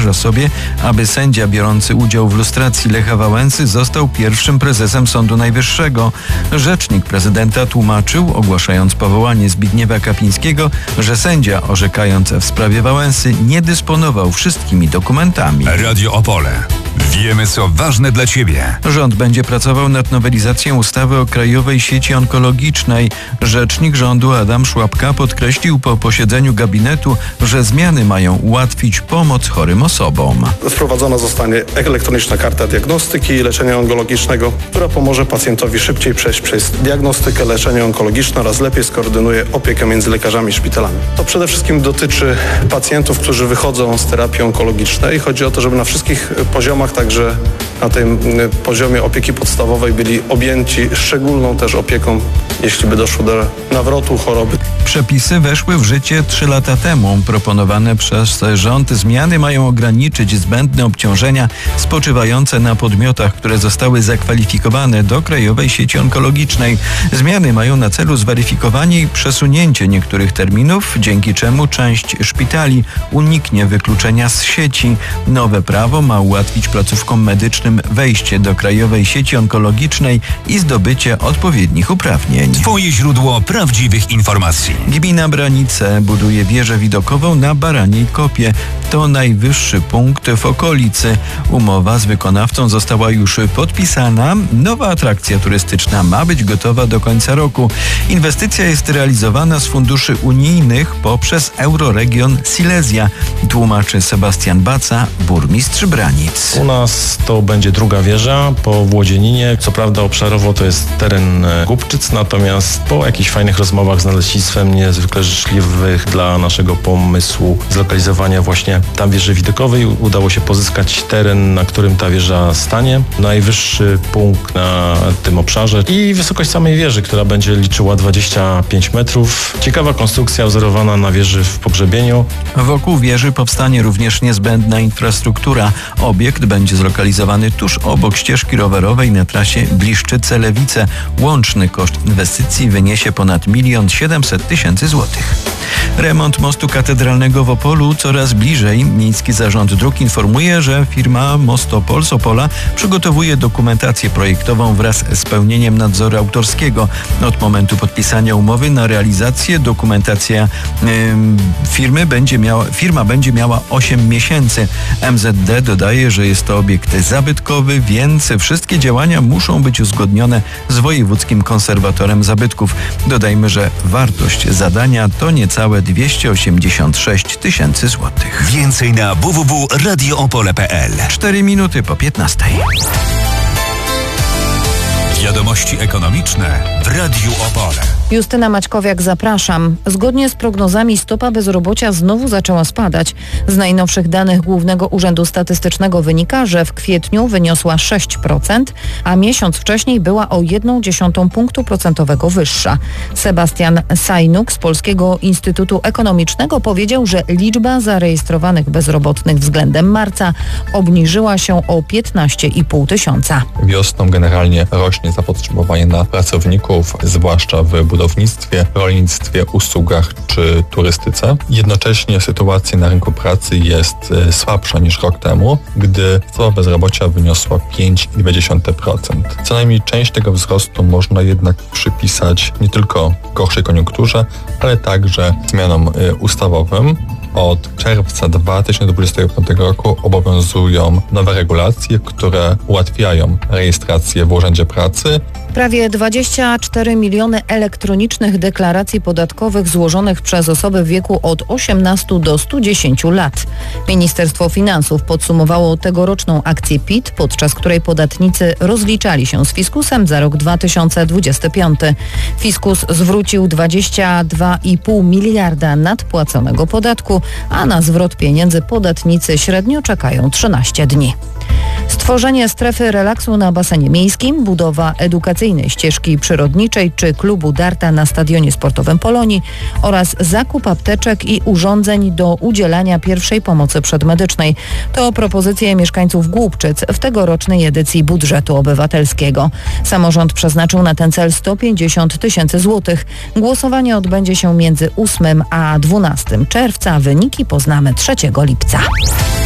wyobraża sobie, aby sędzia biorący udział w lustracji Lecha Wałęsy został pierwszym prezesem Sądu Najwyższego. Rzecznik prezydenta tłumaczył, ogłaszając powołanie Zbigniewa Kapińskiego, że sędzia orzekając w sprawie Wałęsy nie dysponował wszystkimi dokumentami. Radio Opole. Wiemy, co ważne dla Ciebie. Rząd będzie pracował nad nowelizacją ustawy o Krajowej Sieci Onkologicznej. Rzecznik rządu Adam Szłapka podkreślił po posiedzeniu gabinetu, że zmiany mają ułatwić pomoc chorym osobom. Wprowadzona zostanie elektroniczna karta diagnostyki i leczenia onkologicznego, która pomoże pacjentowi szybciej przejść przez diagnostykę, leczenie onkologiczne oraz lepiej skoordynuje opiekę między lekarzami i szpitalami. To przede wszystkim dotyczy pacjentów, którzy wychodzą z terapii onkologicznej. Chodzi o to, żeby na wszystkich poziomach, także na tym poziomie opieki podstawowej byli objęci szczególną też opieką, jeśli by doszło do nawrotu choroby. Przepisy weszły w życie 3 lata temu. Proponowane przez rząd zmiany mają ograniczyć zbędne obciążenia spoczywające na podmiotach, które zostały zakwalifikowane do Krajowej Sieci Onkologicznej. Zmiany mają na celu zweryfikowanie i przesunięcie niektórych terminów, dzięki czemu część szpitali uniknie wykluczenia z sieci. Nowe prawo ma ułatwić placówkom medycznym wejście do Krajowej Sieci Onkologicznej i zdobycie odpowiednich uprawnień. Twoje źródło prawdziwych informacji. Gmina Branice buduje wieżę widokową na Baraniej Kopie. To najwyższy punkt w okolicy. Umowa z wykonawcą została już podpisana. Nowa atrakcja turystyczna ma być gotowa do końca roku. Inwestycja jest realizowana z funduszy unijnych poprzez Euroregion Silesia, tłumaczy Sebastian Baca, burmistrz Branic. U nas to będzie druga wieża po Włodzieninie. Co prawda obszarowo to jest teren Głubczyc, natomiast po jakichś fajnych rozmowach z nadleśnictwem niezwykle życzliwych dla naszego pomysłu zlokalizowania właśnie tam wieży widokowej udało się pozyskać teren, na którym ta wieża stanie. Najwyższy punkt na tym obszarze i wysokość samej wieży, która będzie liczyła 25 metrów. Ciekawa konstrukcja wzorowana na wieży w Pogrzebieniu. Wokół wieży powstanie również niezbędna infrastruktura. Obiekt będzie zlokalizowany tuż obok ścieżki rowerowej na trasie Bliszczyce-Lewice. Łączny koszt inwestycji wyniesie ponad 1 700 000 złotych. Remont mostu katedralnego w Opolu coraz bliżej. Miejski Zarząd Dróg informuje, że firma Mostopol z Opola przygotowuje dokumentację projektową wraz z pełnieniem nadzoru autorskiego. Od momentu podpisania umowy na realizację dokumentacja firma będzie miała 8 miesięcy. MZD dodaje, że jest to obiekt zabytkowy, więc wszystkie działania muszą być uzgodnione z wojewódzkim konserwatorem zabytków. Dodajmy, że wartość zadania to niecałe 286 000 złotych. Więcej na www.radioopole.pl. 4 minuty po 15. Wiadomości ekonomiczne w Radiu Opole. Justyna Maćkowiak, zapraszam. Zgodnie z prognozami stopa bezrobocia znowu zaczęła spadać. Z najnowszych danych Głównego Urzędu Statystycznego wynika, że w kwietniu wyniosła 6%, a miesiąc wcześniej była o 0,1 punktu procentowego wyższa. Sebastian Sajnuk z Polskiego Instytutu Ekonomicznego powiedział, że liczba zarejestrowanych bezrobotnych względem marca obniżyła się o 15,5 tysiąca. Wiosną generalnie rośnie zapotrzebowanie na pracowników, zwłaszcza w budownictwie, rolnictwie, usługach czy turystyce. Jednocześnie sytuacja na rynku pracy jest słabsza niż rok temu, gdy stopa bezrobocia wyniosła 5,2%. Co najmniej część tego wzrostu można jednak przypisać nie tylko gorszej koniunkturze, ale także zmianom ustawowym. Od czerwca 2025 roku obowiązują nowe regulacje, które ułatwiają rejestrację w Urzędzie Pracy. Prawie 24 miliony elektronicznych deklaracji podatkowych złożonych przez osoby w wieku od 18 do 110 lat. Ministerstwo Finansów podsumowało tegoroczną akcję PIT, podczas której podatnicy rozliczali się z fiskusem za rok 2025. Fiskus zwrócił 22,5 miliarda nadpłaconego podatku, a na zwrot pieniędzy podatnicy średnio czekają 13 dni. Stworzenie strefy relaksu na basenie miejskim, budowa edukacyjnej ścieżki przyrodniczej czy klubu darta na stadionie sportowym Polonii oraz zakup apteczek i urządzeń do udzielania pierwszej pomocy przedmedycznej. To propozycje mieszkańców Głubczyc w tegorocznej edycji budżetu obywatelskiego. Samorząd przeznaczył na ten cel 150 000 złotych. Głosowanie odbędzie się między 8 a 12 czerwca. Wyniki poznamy 3 lipca.